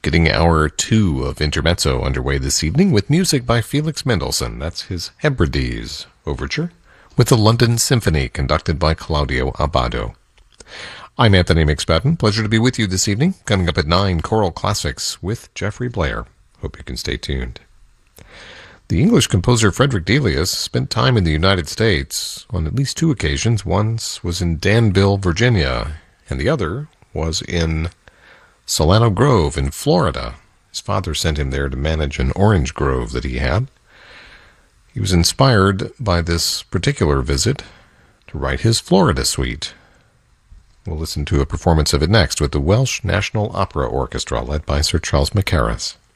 Getting hour 2 of Intermezzo underway this evening with music by Felix Mendelssohn. That's his Hebrides Overture with the London Symphony conducted by Claudio Abbado. I'm Anthony McSpadden. Pleasure to be with you this evening. Coming up at 9, Choral Classics with Jeffrey Blair. Hope you can stay tuned. The English composer Frederick Delius spent time in the United States on at least 2 occasions. Once was in Danville, Virginia, and the other was in Solano Grove in Florida. His father sent him there to manage an orange grove that he had. He was inspired by this particular visit to write his Florida Suite. We'll listen to a performance of it next with the Welsh National Opera Orchestra led by Sir Charles Mackerras.